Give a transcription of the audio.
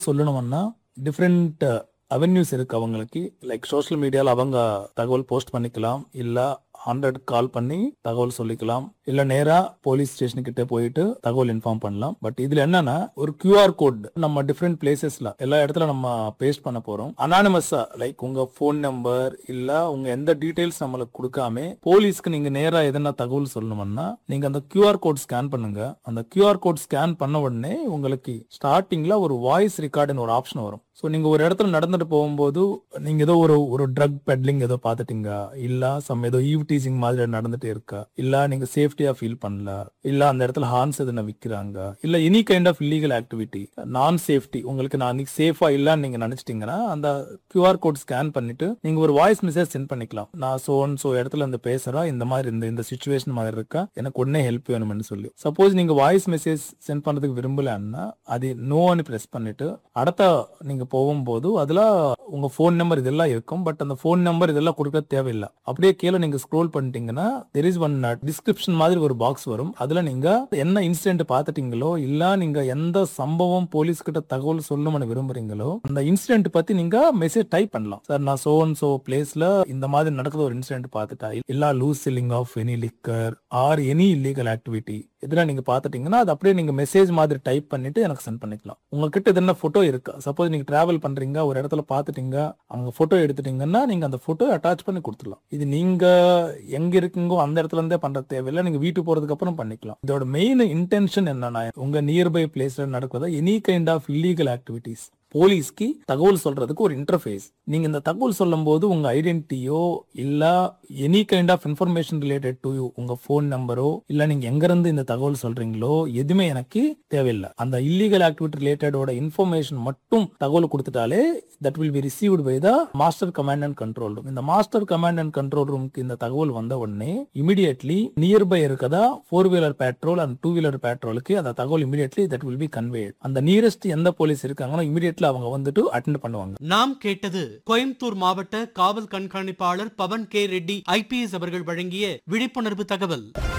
சொல்லணும்னா different avenues இருக்கு அவங்களுக்கு. லைக் சோஷியல் மீடியால அவங்க தகவல் போஸ்ட் பண்ணிக்கலாம், இல்ல 100 கால் பண்ணி தகவல் சொல்லிக்கலாம், இல்ல நேரா போலீஸ் ஸ்டேஷன் கிட்ட போயிட்டு தகவல் இன்ஃபார்ம் பண்ணலாம். பட் இதுல என்னன்னா ஒரு கியூஆர் கோட் நம்ம டிஃப்ரெண்ட் பிளேசஸ்ல எல்லா இடத்துல நம்ம பேஸ்ட் பண்ண போறோம். அனானிமஸா லைக் உங்க போன் நம்பர் இல்ல உங்க எந்த டீடைல்ஸ் நம்மளுக்கு கொடுக்காம போலீஸ்க்கு நீங்க நேரா எதனா தகவல் சொல்லணும்னா நீங்க அந்த கியூஆர் கோட் ஸ்கேன் பண்ணுங்க. அந்த கியூஆர் கோட் ஸ்கேன் பண்ண உடனே உங்களுக்கு ஸ்டார்டிங்ல ஒரு வாய்ஸ் ரெக்கார்டுன்னு ஒரு ஆப்ஷன் வரும். ஸோ நீங்க ஒரு இடத்துல நடந்துட்டு போகும்போது நீங்க ஏதோ ஒரு ஒரு ட்ரக் பெட்லிங் ஏதோ பாத்துட்டீங்க, இல்ல சம் ஏதோ ஈவ் டீசிங் மாதிரி நடந்துட்டு இருக்கா, இல்ல நீங்க சேஃப்டியா ஃபீல் பண்ணல, இல்ல அந்த இடத்துல ஹார்ன்ஸ் எதுனா விக்கிறாங்க, இல்ல any kind of illegal activity நான் சேஃப்டி உங்களுக்கு நான் சேஃபா இல்லன்னு நீங்க நினைச்சிட்டீங்கன்னா அந்த கியூஆர் கோட் ஸ்கேன் பண்ணிட்டு நீங்க ஒரு வாய்ஸ் மெசேஜ் சென்ட் பண்ணிக்கலாம். நான் சோ இடத்துல இருந்து பேசுறேன், இந்த மாதிரி இந்த சுச்சுவேஷன் மாதிரி இருக்கா, எனக்கு உடனே ஹெல்ப் வேணும்னு சொல்லி. சப்போஸ் நீங்க வாய்ஸ் மெசேஜ் சென்ட் பண்றதுக்கு விரும்பலன்னா அது நோன்னு பிரஸ் பண்ணிட்டு அடுத்த நீங்க போகும்போது அதுல உங்க போன் நம்பர் இதெல்லாம் இருக்கும். பட் அந்த போன் நம்பர் இதெல்லாம் கொடுக்க தேவையில்லை. அப்படியே கீழே நீங்க ஸ்க்ரோல் பண்ணிட்டீங்கன்னா there is one டிஸ்கிரிப்ஷன் மாதிரி ஒரு பாக்ஸ் வரும். அதுல நீங்க என்ன இன்சிடென்ட் பாத்துட்டீங்களோ இல்ல நீங்க எந்த சம்பவம் போலீஸ் கிட்ட தகவல் சொல்லணும்னு விரும்புறீங்களோ அந்த இன்சிடென்ட் பத்தி நீங்க மெசேஜ் டைப் பண்ணலாம். சார் நான் சோ பிளேஸ்ல இந்த மாதிரி நடக்கிற ஒரு இன்சிடென்ட் பார்த்துட்டா, இல்ல loose selling of any liquor or any illegal activity இதெல்லாம் நீங்க பாத்துட்டீங்கன்னா அது அப்படியே நீங்க மெசேஜ் மாதிரி டைப் பண்ணிட்டு எனக்கு சென்ட் பண்ணிக்கலாம். உங்ககிட்ட இது என்ன போட்டோ இருக்கா, சப்போஸ் நீங்க டிராவல் பண்றீங்க ஒரு இடத்துல பாத்துட்டீங்க அங்க போட்டோ எடுத்துட்டீங்கன்னா நீங்க அந்த போட்டோ அட்டாச் பண்ணி கொடுத்துடலாம். இது நீங்க எங்க இருக்கீங்கோ அந்த இடத்துல இருந்தே பண்ற தேவையில்லை, நீங்க வீட்டுக்கு போறதுக்கு அப்புறம் பண்ணிக்கலாம். இதோட மெயின் இன்டென்ஷன் என்னன்னா உங்க நியர்பை பிளேஸ்ல நடக்கிறதா any kind of illegal activities போலீஸ்க்கு தகவல் சொல்றதுக்கு ஒரு இன்டர்ஃபேஸ். நீங்க இந்த தகவல் சொல்லும் போது உங்க ஐடென்டிட்டியோ இல்ல any kind of information related to you உங்க போன் நம்பரோ இல்ல நீங்க எங்க இருந்து இந்த தகவல் சொல்றீங்களோ எதுவுமே எனக்கு தேவையில்லை. அந்த இல்லீகல் ஆக்டிவிட்டி ரிலேட்டடோட இன்ஃபர்மேஷன் மட்டும் தகவல் கொடுத்துட்டாலே that will be received by the master command and control room. இந்த மாஸ்டர் கமாண்ட் அண்ட் கண்ட்ரோல் ரூமுக்கு இந்த தகவல் வந்த உடனே இமிடியட்லி நியர்பை இருக்கதா 4-வீலர் பேட்ரோல் அண்ட் 2-வீலர் பேட்ரோலுக்கு அந்த தகவல் immediately that will be conveyed. அந்த நியரஸ்ட் எந்த போலீஸ் இருக்காங்களோ இமிடியட்லி அவங்க வந்துட்டு அட்டெண்ட் பண்ணுவாங்க. நாம் கேட்டது கோயம்புத்தூர் மாவட்ட காவல் கண்காணிப்பாளர் பவன் கே ரெட்டி IPS அவர்கள் வழங்கிய விழிப்புணர்வு தகவல்.